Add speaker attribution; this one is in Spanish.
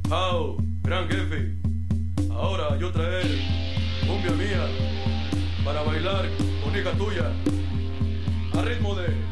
Speaker 1: Au, gran jefe. Ahora yo traer cumbia mía para bailar con hija tuya a ritmo de